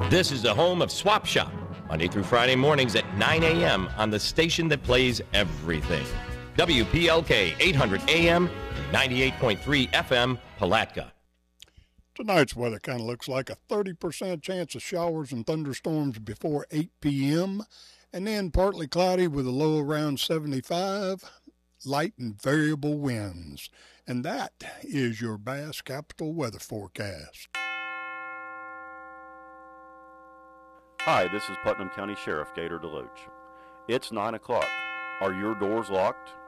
This is the home of Swap Shop, Monday through Friday mornings at 9 a.m. on the station that plays everything. WPLK 800 AM, 98.3 FM, Palatka. Tonight's weather kind of looks like a 30% chance of showers and thunderstorms before 8 p.m., and then partly cloudy with a low around 75, light and variable winds. And that is your Bass Capital weather forecast. Hi, this is Putnam County Sheriff Gator DeLoach. It's 9 o'clock. Are your doors locked?